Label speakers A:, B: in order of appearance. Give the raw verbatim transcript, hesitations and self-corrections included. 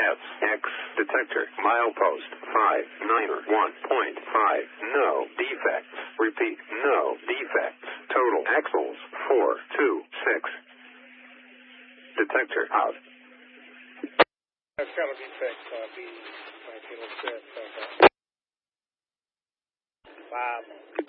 A: S X detector. Milepost five nine one point five. No defects. Repeat, no defects. Total axles four two six. Detector out.
B: That's got a defect, uh, B nineteen oh six. Five.